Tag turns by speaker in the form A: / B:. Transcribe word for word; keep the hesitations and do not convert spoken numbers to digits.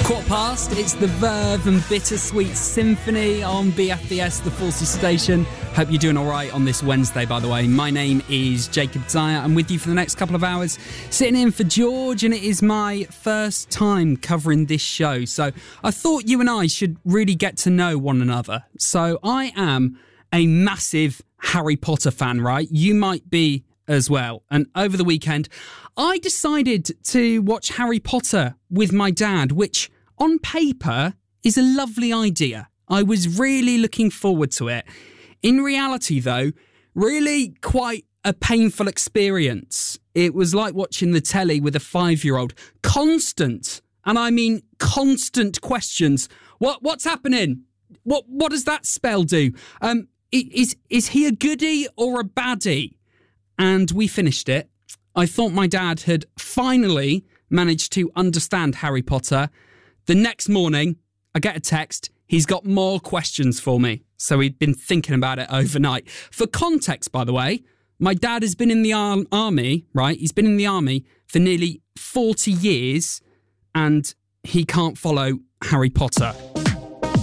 A: Quarter past, it's the Verve and Bittersweet Symphony on B F B S, the Forces Station. Hope you're doing all right on this Wednesday, by the way. My name is Jacob Dyer. I'm with you for the next couple of hours, sitting in for George, and it is my first time covering this show. So I thought you and I should really get to know one another. So I am a massive Harry Potter fan, right? You might be as well. And over the weekend, I decided to watch Harry Potter with my dad, which on paper is a lovely idea. I was really looking forward to it. In reality, though, really quite a painful experience. It was like watching the telly with a five-year-old. Constant, and I mean constant questions. What what's happening? What what does that spell do? Um, is is he a goodie or a baddie? And we finished it. I thought my dad had finally managed to understand Harry Potter. The next morning, I get a text. He's got more questions for me. So he'd been thinking about it overnight. For context, by the way, my dad has been in the ar- army, right? He's been in the army for nearly forty years, and he can't follow Harry Potter.